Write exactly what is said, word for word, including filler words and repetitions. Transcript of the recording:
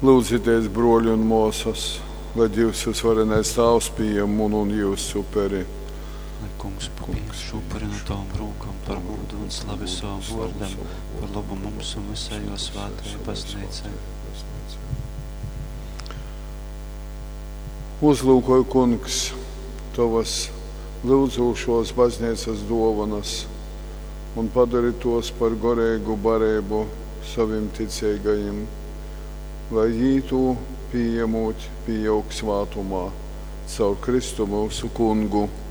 Lūdzieties, broļi un mūsas, lai Dievs jūs varenais tavs pieejam un, un jūs superi. Lai kungs papīk šupari no tavam rūkam par godu un slavi savu vārdam, par labu mums un visai svētajai baznīcai. Uzlūkoju, kungs, tavas lūdzošos baznīcas dovanas un padari tos par gorēgu barību saviem ticīgajiem, lai jītu pieejamot pieaug svātumā caur Kristu mūsu kungu.